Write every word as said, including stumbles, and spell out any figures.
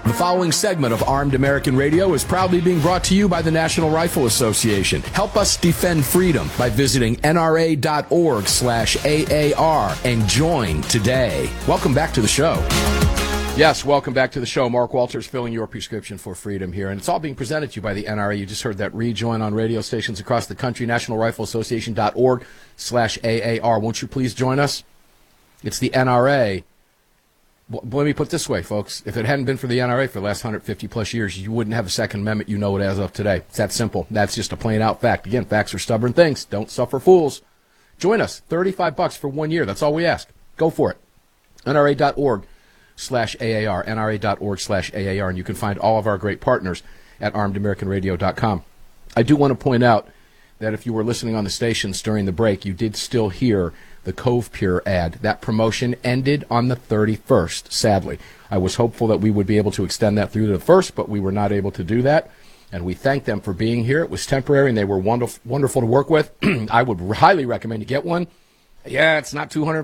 The following segment of Armed American Radio is proudly being brought to you by the National Rifle Association. Help us defend freedom by visiting nra.org slash AAR and join today. Welcome back to the show. Yes, welcome back to the show. Mark Walters filling your prescription for freedom here. And it's all being presented to you by the N R A. You just heard that rejoin on radio stations across the country, national rifle association dot org slash A A R. Won't you please join us? It's the N R A. Well, let me put it this way, folks. If it hadn't been for the N R A for the last one hundred fifty plus years, you wouldn't have a Second Amendment you know it as of today. It's that simple. That's just a plain out fact. Again, facts are stubborn things. Don't suffer fools. Join us. thirty-five bucks for one year. That's all we ask. Go for it. N R A dot org slash A A R. N R A dot org slash A A R. And you can find all of our great partners at armed american radio dot com. I do want to point out that if you were listening on the stations during the break, you did still hear the Cove Pure ad. That promotion ended on the thirty-first, sadly. I was hopeful that we would be able to extend that through to the first, but we were not able to do that. And we thank them for being here. It was temporary, and they were wonderful, wonderful to work with. I would highly recommend you get one. Yeah, it's not two hundred